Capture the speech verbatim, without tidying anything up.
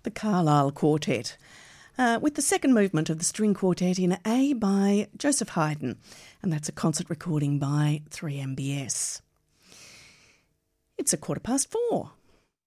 the Carlisle Quartet, uh, with the second movement of the string quartet in A by Joseph Haydn, and that's a concert recording by three M B S. It's a quarter past four.